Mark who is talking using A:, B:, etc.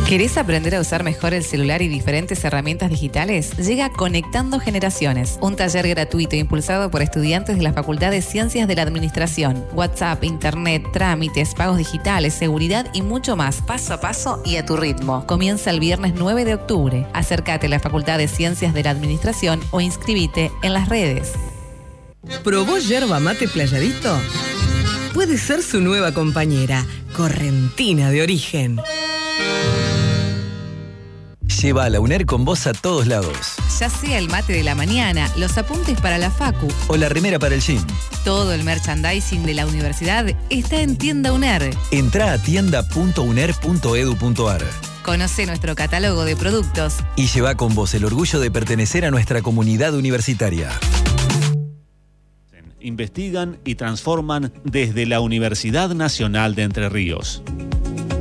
A: ¿Querés aprender a usar mejor el celular y diferentes herramientas digitales? Llega Conectando Generaciones, un taller gratuito impulsado por estudiantes de la Facultad de Ciencias de la Administración. WhatsApp, Internet, trámites, pagos digitales, seguridad y mucho más, paso a paso y a tu ritmo. Comienza el viernes 9 de octubre. Acércate a la Facultad de Ciencias de la Administración o inscribite en las redes.
B: ¿Probó yerba mate Playadito? Puede ser su nueva compañera, correntina de origen.
C: Lleva a la UNER con vos a todos lados.
A: Ya sea el mate de la mañana, los apuntes para la facu
C: o la remera para el gym.
A: Todo el merchandising de la universidad está en Tienda UNER.
C: Entrá a tienda.uner.edu.ar.
A: Conoce nuestro catálogo de productos
C: y lleva con vos el orgullo de pertenecer a nuestra comunidad universitaria.
D: Investigan y transforman desde la Universidad Nacional de Entre Ríos.